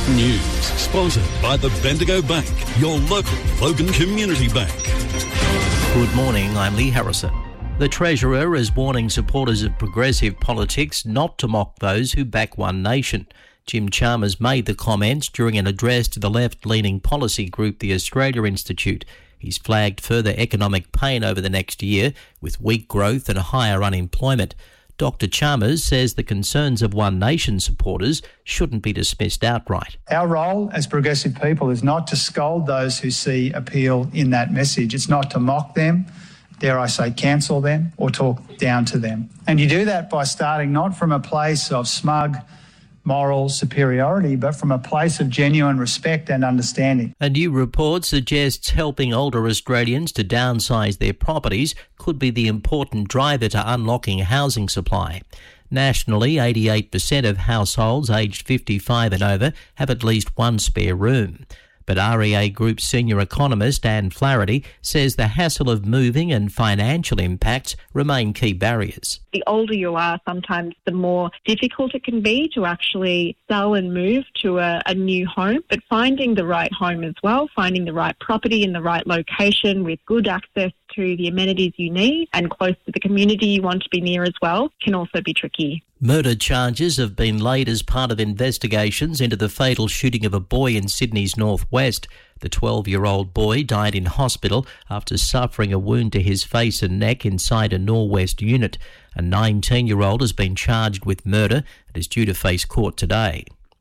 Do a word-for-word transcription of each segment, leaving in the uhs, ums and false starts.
News, sponsored by the Bendigo Bank, your local Logan Community Bank. Good morning, I'm Lee Harrison. The Treasurer is warning supporters of progressive politics not to mock those who back One Nation. Jim Chalmers made the comments during an address to the left-leaning policy group, the Australia Institute. He's flagged further economic pain over the next year, with weak growth and higher unemployment. Doctor Chalmers says the concerns of One Nation supporters shouldn't be dismissed outright. Our role as progressive people is not to scold those who see appeal in that message. It's not to mock them, dare I say cancel them, or talk down to them. And you do that by starting not from a place of smug moral superiority, but from a place of genuine respect and understanding. A new report suggests helping older Australians to downsize their properties could be the important driver to unlocking housing supply. Nationally, eighty-eight percent of households aged fifty-five and over have at least one spare room. But R E A Group senior economist Anne Flaherty says the hassle of moving and financial impacts remain key barriers. The older you are, sometimes the more difficult it can be to actually sell and move to a, a new home. But finding the right home as well, finding the right property in the right location with good access to the amenities you need and close to the community you want to be near as well, can also be tricky. Murder charges have been laid as part of investigations into the fatal shooting of a boy in Sydney's northwest. The twelve-year-old boy died in hospital after suffering a wound to his face and neck inside a Norwest unit. A nineteen-year-old has been charged with murder and is due to face court today.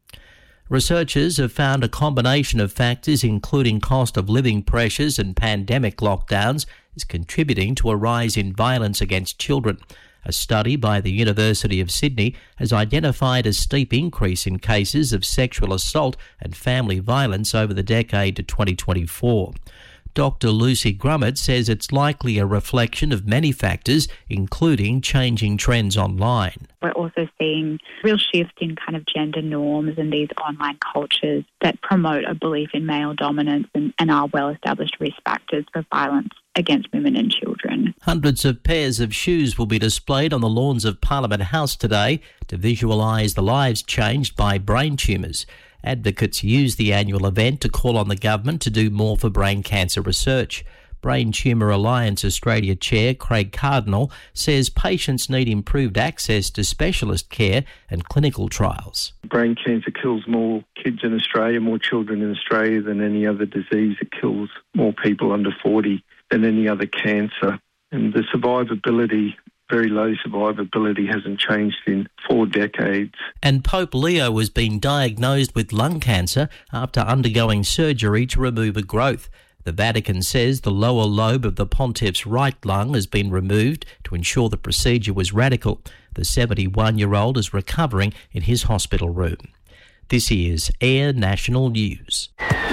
Researchers have found a combination of factors, including cost of living pressures and pandemic lockdowns, is contributing to a rise in violence against children. A study by the University of Sydney has identified a steep increase in cases of sexual assault and family violence over the decade to twenty twenty-four. Doctor Lucy Grummett says it's likely a reflection of many factors, including changing trends online. We're also seeing real shift in kind of gender norms and these online cultures that promote a belief in male dominance and, and are well-established risk factors for violence against women and children. Hundreds of pairs of shoes will be displayed on the lawns of Parliament House today to visualise the lives changed by brain tumours. Advocates use the annual event to call on the government to do more for brain cancer research. Brain Tumour Alliance Australia Chair Craig Cardinal says patients need improved access to specialist care and clinical trials. Brain cancer kills more kids in Australia, more children in Australia than any other disease. It kills more people under forty than any other cancer. And the survivability, very low survivability, hasn't changed in four decades. And Pope Leo has been diagnosed with lung cancer after undergoing surgery to remove a growth. The Vatican says the lower lobe of the pontiff's right lung has been removed to ensure the procedure was radical. The seventy-one-year-old is recovering in his hospital room. This is Air National News.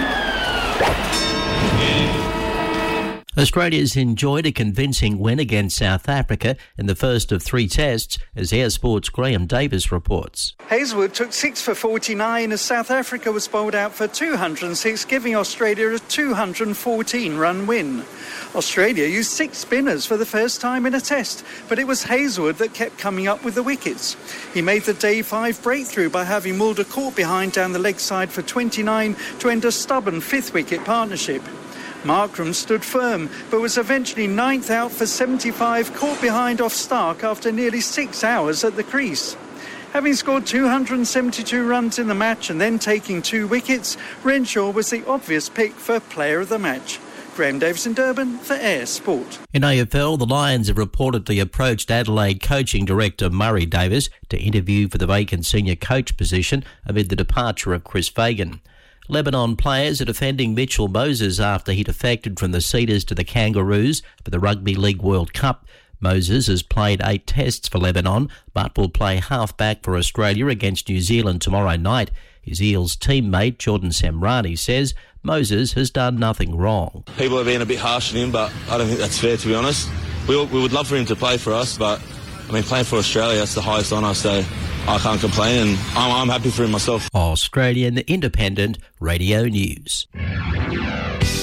Australia's enjoyed a convincing win against South Africa in the first of three tests, as Air Sport's Graham Davis reports. Hazelwood took six for forty-nine as South Africa was bowled out for two hundred six, giving Australia a two hundred fourteen run win. Australia used six spinners for the first time in a test, but it was Hazelwood that kept coming up with the wickets. He made the day five breakthrough by having Mulder caught behind down the leg side for twenty-nine to end a stubborn fifth wicket partnership. Markram stood firm, but was eventually ninth out for seventy-five, caught behind off Stark after nearly six hours at the crease. Having scored two hundred seventy-two runs in the match and then taking two wickets, Renshaw was the obvious pick for player of the match. Graham Davis in Durban for Air Sport. In A F L, the Lions have reportedly approached Adelaide coaching director Murray Davis to interview for the vacant senior coach position amid the departure of Chris Fagan. Lebanon players are defending Mitchell Moses after he defected from the Cedars to the Kangaroos for the Rugby League World Cup. Moses has played eight tests for Lebanon, but will play half-back for Australia against New Zealand tomorrow night. His Eels teammate Jordan Samrani says Moses has done nothing wrong. People are being a bit harsh on him, but I don't think that's fair, to be honest. We, we would love for him to play for us, but I mean, playing for Australia, that's the highest honour, so I can't complain, and I'm, I'm happy for him myself. Australian Independent Radio News.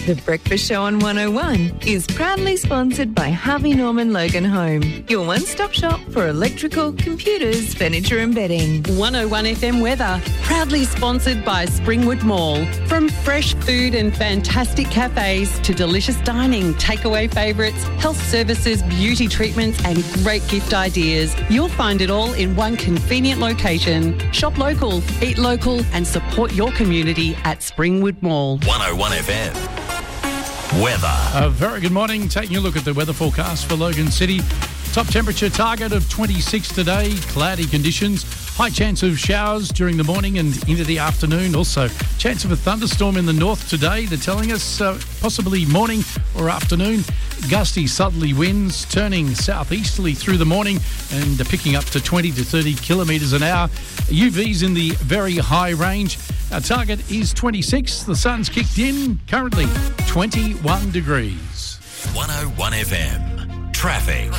The Breakfast Show on one oh one is proudly sponsored by Harvey Norman Logan Home, your one-stop shop for electrical, computers, furniture and bedding. one oh one F M weather, proudly sponsored by Springwood Mall. From fresh food and fantastic cafes to delicious dining, takeaway favourites, health services, beauty treatments and great gift ideas, you'll find it all in one convenient location. Shop local, eat local and support your community at Springwood Mall. one oh one F M. Weather. A very good morning. Taking a look at the weather forecast for Logan City. Top temperature target of twenty-six today. Cloudy conditions. High chance of showers during the morning and into the afternoon. Also, chance of a thunderstorm in the north today. They're telling us uh, possibly morning or afternoon. Gusty southerly winds turning southeasterly through the morning and picking up to twenty to thirty kilometres an hour. U Vs in the very high range. Our target is twenty-six. The sun's kicked in. Currently twenty-one degrees. one oh one F M. Traffic.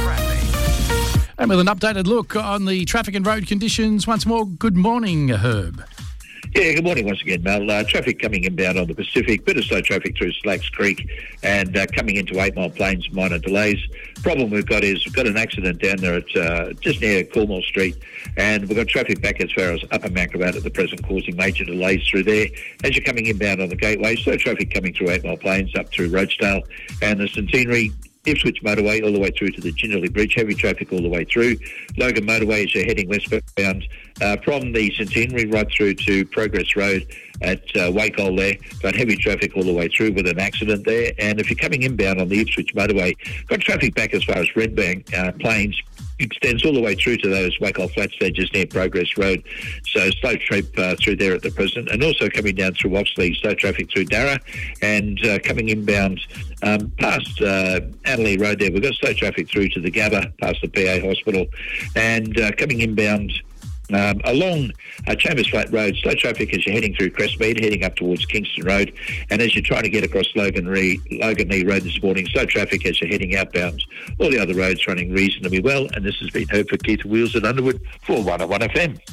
And with an updated look on the traffic and road conditions, once more, good morning, Herb. Yeah, good morning once again, Mel. Uh, traffic coming inbound on the Pacific, bit of slow traffic through Slacks Creek and uh, coming into Eight Mile Plains, minor delays. Problem we've got is we've got an accident down there at uh, just near Coolmore Street, and we've got traffic back as far as Upper Macrobat at the present, causing major delays through there. As you're coming inbound on the Gateway, slow traffic coming through Eight Mile Plains up through Roachdale and the Centenary, Ipswich Motorway all the way through to the Gingerley Bridge, heavy traffic all the way through. Logan Motorway as you're heading westbound uh, from the Centenary right through to Progress Road at uh, Wacol there. Got heavy traffic all the way through with an accident there. And if you're coming inbound on the Ipswich Motorway, got traffic back as far as Redbank uh, Plains, extends all the way through to those Wacol flat stages near Progress Road. So slow trip uh, through there at the present, and also coming down through Oxley, slow traffic through Darra, and uh, coming inbound um, past uh, Adelaide Road there. We've got slow traffic through to the Gabba, past the P A Hospital, and uh, coming inbound Um, along uh, Chambers Flat Road, slow traffic as you're heading through Crestmead, heading up towards Kingston Road, and as you're trying to get across Logan, Re- Logan Knee Road this morning, slow traffic as you're heading outbound. All the other roads running reasonably well, and this has been Herb for Keith Wheels at Underwood for one oh one F M.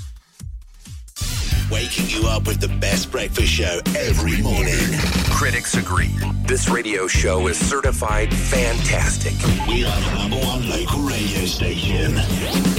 Waking you up with the best breakfast show every morning. Critics agree. This radio show is certified fantastic. We are the number one local radio station.